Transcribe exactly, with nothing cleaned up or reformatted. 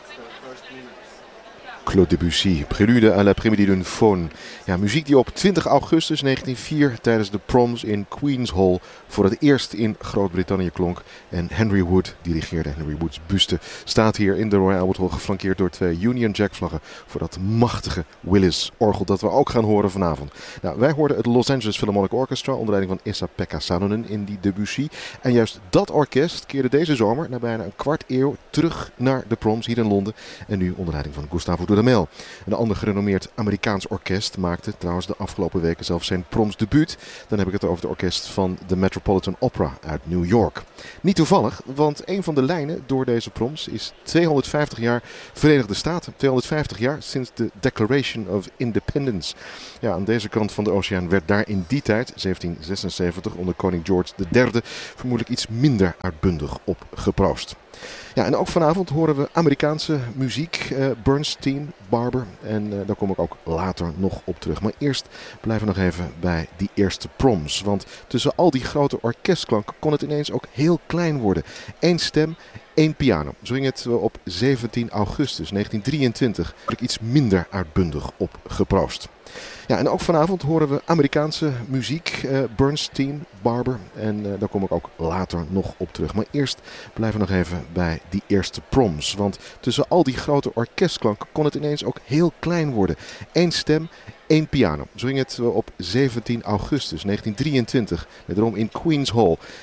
Claude Debussy, Prélude à l'après-midi d'une faune. Ja, muziek die op twintig augustus negentien oh vier tijdens de proms in Queen's Hall voor het eerst in Groot-Brittannië klonk. En Henry Wood dirigeerde. Henry Woods buste staat hier in de Royal Albert Hall geflankeerd door twee Union Jack vlaggen voor dat machtige Willis orgel dat we ook gaan horen vanavond. Nou, wij hoorden het Los Angeles Philharmonic Orchestra onder leiding van Esa-Pekka Salonen in die Debussy. En juist dat orkest keerde deze zomer na bijna een kwart eeuw terug naar de proms hier in Londen. En nu onder leiding van Gustavo Dudamel. Een ander gerenommeerd Amerikaans orkest maakte trouwens de afgelopen weken zelfs zijn proms debuut. Dan heb ik het over het orkest van de Metropolitan Opera uit New York. Niet toevallig, want een van de lijnen door deze proms is tweehonderdvijftig jaar Verenigde Staten. tweehonderdvijftig jaar sinds de Declaration of Independence. Ja, aan deze kant van de oceaan werd daar in die tijd, zeventien zesenzeventig, onder koning George de derde, vermoedelijk iets minder uitbundig op geproost. Ja, en ook vanavond horen we Amerikaanse muziek, uh, Bernstein, Barber. En uh, daar kom ik ook later nog op terug. Maar eerst blijven we nog even bij die eerste proms. Want tussen al die grote orkestklanken kon het ineens ook heel klein worden. Eén stem, één piano. Zo ging het op zeventien augustus negentien drieëntwintig. Iets minder uitbundig op geproost. Ja, en ook vanavond horen we Amerikaanse muziek, uh, Bernstein, Barber. En uh, daar kom ik ook later nog op terug. Maar eerst blijven we nog even bij die eerste proms. Want tussen al die grote orkestklanken kon het ineens ook heel klein worden. Eén stem, één piano. Zo ging het op zeventien augustus negentien drieëntwintig. Wederom in Queen's Hall.